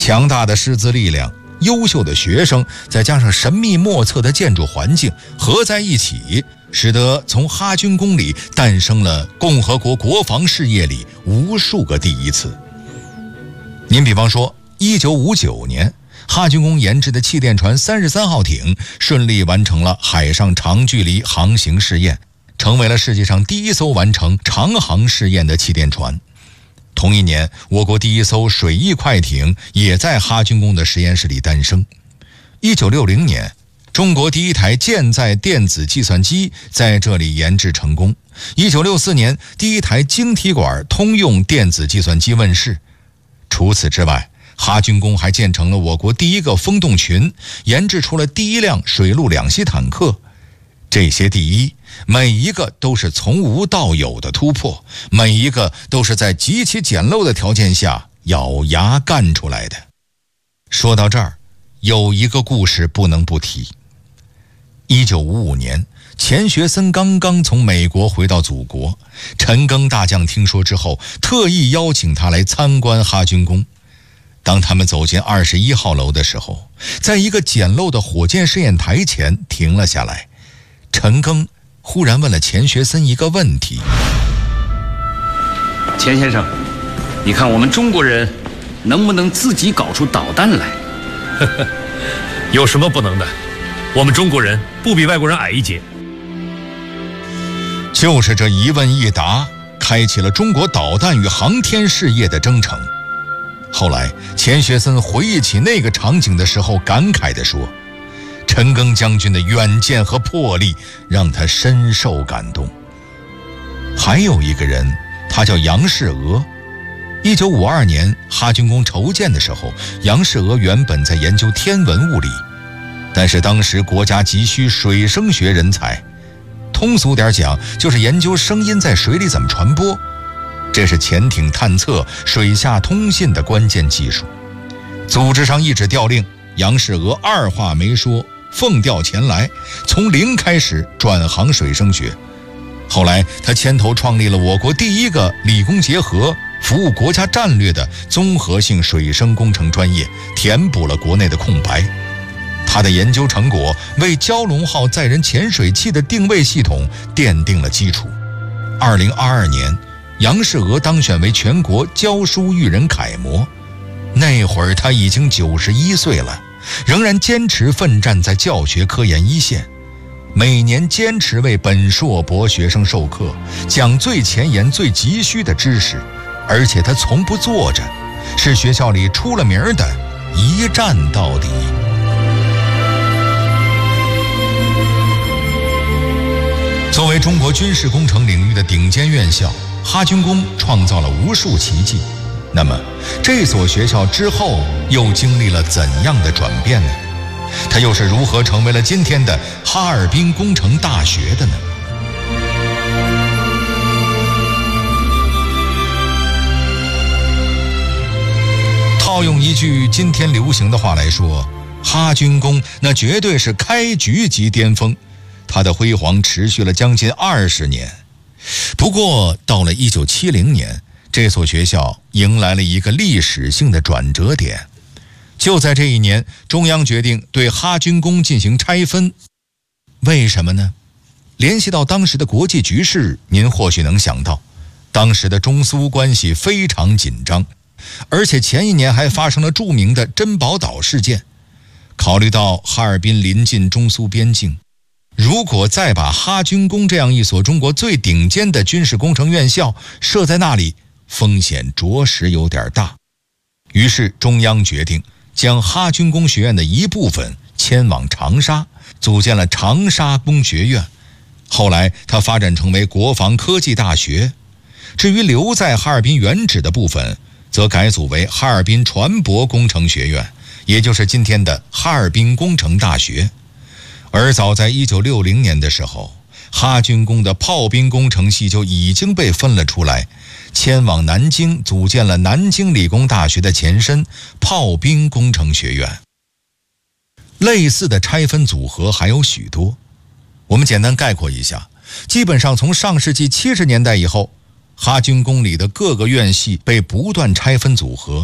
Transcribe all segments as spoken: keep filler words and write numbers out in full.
强大的师资力量、优秀的学生，再加上神秘莫测的建筑环境合在一起，使得从哈军宫里诞生了共和国国防事业里无数个第一次。您比方说一九五九年，哈军宫研制的气垫船三十三号艇顺利完成了海上长距离航行试验，成为了世界上第一艘完成长航试验的气垫船。同一年，我国第一艘水翼快艇也在哈军宫的实验室里诞生。一九六零年，中国第一台舰载电子计算机在这里研制成功。一九六四年，第一台晶体管通用电子计算机问世。除此之外，哈军宫还建成了我国第一个风洞群，研制出了第一辆水陆两栖坦克。这些第一，每一个都是从无到有的突破，每一个都是在极其简陋的条件下咬牙干出来的。说到这儿，有一个故事不能不提。一九五五年，钱学森刚刚从美国回到祖国，陈赓大将听说之后，特意邀请他来参观哈军宫。当他们走进二十一号楼的时候，在一个简陋的火箭试验台前停了下来。陈赓忽然问了钱学森一个问题： 钱先生，你看我们中国人能不能自己搞出导弹来？ 有什么不能的？我们中国人不比外国人矮一截。 就是这一问一答，开启了中国导弹与航天事业的征程。后来钱学森回忆起那个场景的时候，感慨地说，陈赓将军的远见和魄力让他深受感动。还有一个人，他叫杨世娥。一九五二年哈军宫筹建的时候，杨世娥原本在研究天文物理，但是当时国家急需水声学人才，通俗点讲，就是研究声音在水里怎么传播。这是潜艇探测、水下通信的关键技术。组织上一纸调令，杨世娥二话没说，奉调前来，从零开始转行水声学。后来他牵头创立了我国第一个理工结合、服务国家战略的综合性水声工程专业，填补了国内的空白。他的研究成果为蛟龙号载人潜水器的定位系统奠定了基础。二零二二年，杨世娥当选为全国教书育人楷模。那会儿他已经九十一岁了，仍然坚持奋战在教学科研一线，每年坚持为本硕博学生授课，讲最前沿最急需的知识，而且他从不坐着，是学校里出了名的一战到底。作为中国军事工程领域的顶尖院校，哈军宫创造了无数奇迹。那么这所学校之后又经历了怎样的转变呢？它又是如何成为了今天的哈尔滨工程大学的呢？套用一句今天流行的话来说，哈军宫那绝对是开局即巅峰，它的辉煌持续了将近二十年。不过到了一九七零年，这所学校迎来了一个历史性的转折点。就在这一年，中央决定对哈军宫进行拆分。为什么呢？联系到当时的国际局势，您或许能想到，当时的中苏关系非常紧张，而且前一年还发生了著名的珍宝岛事件。考虑到哈尔滨临近中苏边境，如果再把哈军宫这样一所中国最顶尖的军事工程院校设在那里，风险着实有点大。于是中央决定将哈军工学院的一部分迁往长沙，组建了长沙工学院。后来它发展成为国防科技大学。至于留在哈尔滨原址的部分，则改组为哈尔滨船舶工程学院，也就是今天的哈尔滨工程大学。而早在一九六零年的时候，哈军宫的炮兵工程系就已经被分了出来，迁往南京，组建了南京理工大学的前身炮兵工程学院。类似的拆分组合还有许多，我们简单概括一下，基本上从上世纪七十年代以后，哈军宫里的各个院系被不断拆分组合，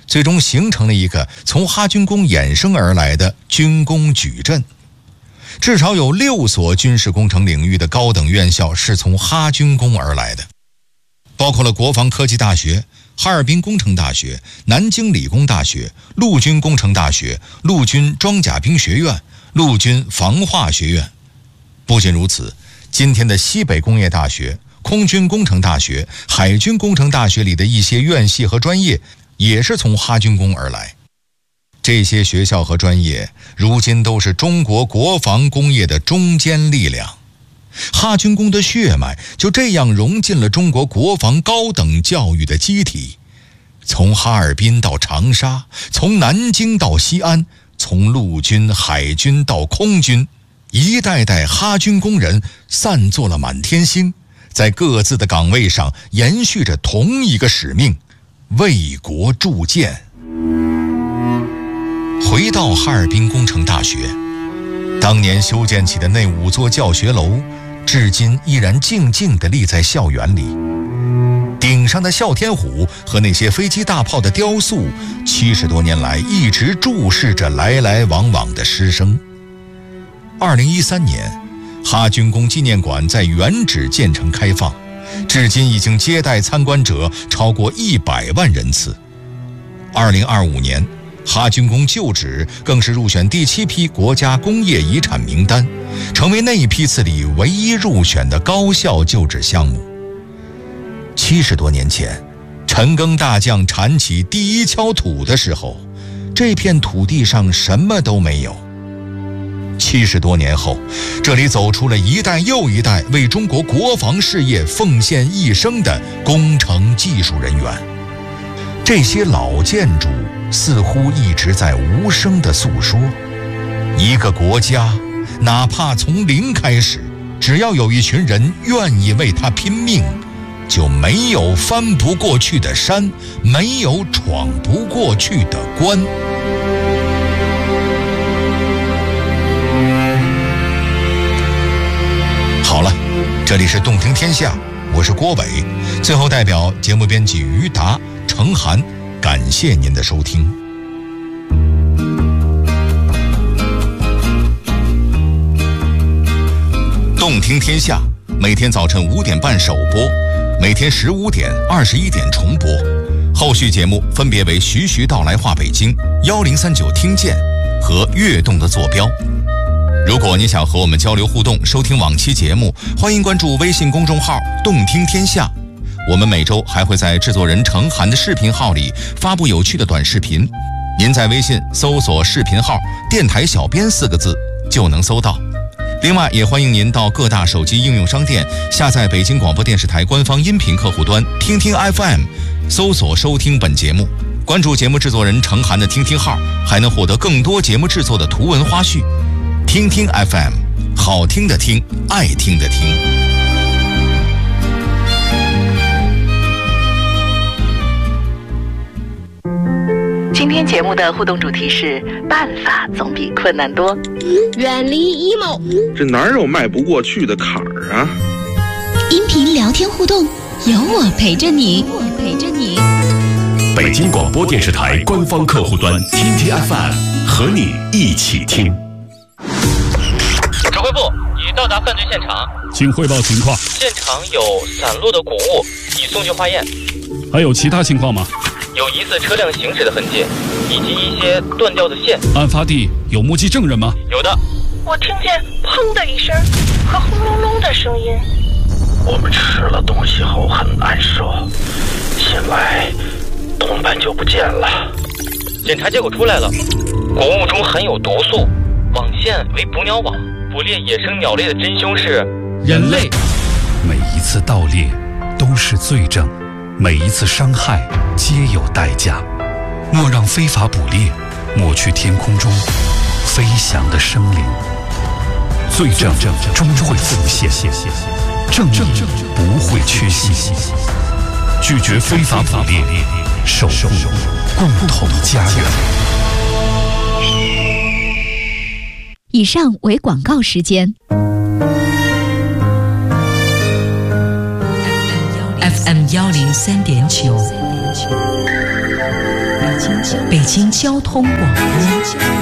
最终形成了一个从哈军宫衍生而来的军工矩阵。至少有六所军事工程领域的高等院校是从哈军宫而来的，包括了国防科技大学、哈尔滨工程大学、南京理工大学、陆军工程大学、陆军装甲兵学院、陆军防化学院。不仅如此，今天的西北工业大学、空军工程大学、海军工程大学里的一些院系和专业也是从哈军宫而来。这些学校和专业如今都是中国国防工业的中坚力量。哈军宫的血脉就这样融进了中国国防高等教育的机体，从哈尔滨到长沙，从南京到西安，从陆军、海军到空军，一代代哈军工人散作了满天星，在各自的岗位上延续着同一个使命，为国铸剑。回到哈尔滨工程大学，当年修建起的那五座教学楼至今依然静静地立在校园里，顶上的哮天虎和那些飞机大炮的雕塑，七十多年来一直注视着来来往往的师生。二零一三年，哈军宫纪念馆在原址建成开放，至今已经接待参观者超过一百万人次。二零二五年，哈军宫旧址更是入选第七批国家工业遗产名单，成为那一批次里唯一入选的高校旧址项目。七十多年前，陈赓大将铲起第一锹土的时候，这片土地上什么都没有。七十多年后，这里走出了一代又一代为中国国防事业奉献一生的工程技术人员。这些老建筑似乎一直在无声地诉说，一个国家哪怕从零开始，只要有一群人愿意为它拼命，就没有翻不过去的山，没有闯不过去的关。好了，这里是动听天下，我是郭伟。最后代表节目编辑于达、程涵，感谢您的收听。动听天下每天早晨五点半首播，每天十五点、二十一点重播。后续节目分别为徐徐道来话北京、幺零三九听见和跃动的坐标。如果你想和我们交流互动，收听往期节目，欢迎关注微信公众号动听天下。我们每周还会在制作人程涵的视频号里发布有趣的短视频，您在微信搜索视频号电台小编四个字就能搜到。另外也欢迎您到各大手机应用商店下载北京广播电视台官方音频客户端听听 F M， 搜索收听本节目。关注节目制作人程涵的听听号，还能获得更多节目制作的图文花絮。听听 F M， 好听的听，爱听的听。 今天节目的互动主题是办法总比困难多， 远离 emo， 这哪有迈不过去的坎儿啊？ 音频聊天互动，有我陪着你，我陪着你。 北京广播电视台官方客户端听听 F M， 和你一起听。 指挥部已到达犯罪现场， 请汇报情况。 现场有散落的谷物，已送去化验。 还有其他情况吗？ 有疑似车辆行驶的痕迹，以及一些断掉的线。 案发地有目击证人吗？ 有的。 我听见砰的一声和轰隆隆的声音。 我们吃了东西后很难受，醒来同伴就不见了。 检查结果出来了，谷物中含有毒素，网线为捕鸟网，捕猎野生鸟类的真凶是人类。 每一次盗猎都是罪证，每一次伤害皆有代价。莫让非法捕猎抹去天空中飞翔的生灵。罪证终会浮现，正义不会缺席。拒绝非法捕猎，守护共同家园。 以上为广告时间。 F M 幺零三点九。 北京交通广播。